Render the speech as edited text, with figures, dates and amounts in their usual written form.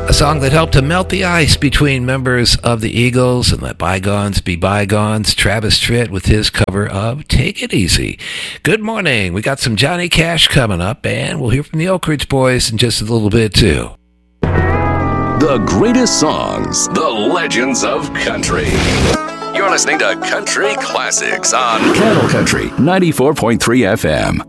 A song that helped to melt the ice between members of the Eagles and let bygones be bygones. Travis Tritt with his cover of Take It Easy. Good morning. We got some Johnny Cash coming up, and we'll hear from the Oak Ridge Boys in just a little bit, too. The greatest songs, the legends of country. You're listening to Country Classics on Cattle Country 94.3 FM.